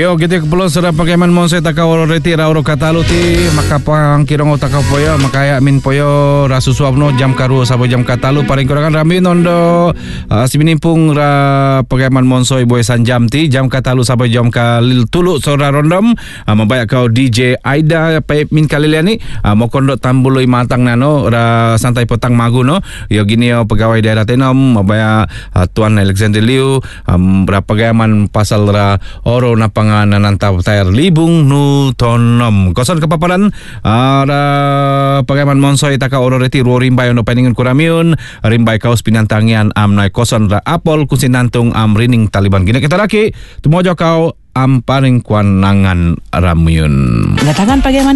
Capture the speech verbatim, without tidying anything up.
Yo kita keperluan serap pagyaman mon sa takawaro reti rauro katalu ti makapang kirong takaw poyo makaya min poyo rasusuab no jam karu sabo jam katalu paring kurangan rami nondo uh, siminimpung ra pagyaman monsoy boy san jam ti jam katalu sabo jam kalil tulu sora rondom uh, mabayak kau D J Aida pa min kaliliani uh, mo kondo tambuloy matang nano ra santai petang magu no yo gini yo pegawai daerah tenom mabaya uh, Tuan Alexander Liu um, ra pagyaman pasal ra oro na panganan nantaw tayar libung nu tonom koson kepaparan ara pagaman monsoy taka oro reti ro rimbay no paningan kuramiun rimbay kaos pinantangian am nay koson ra apol kusinantung am rining Taliban gini kita laki tumojo kau am paring kuanangan ramyun Ngatakan pagaman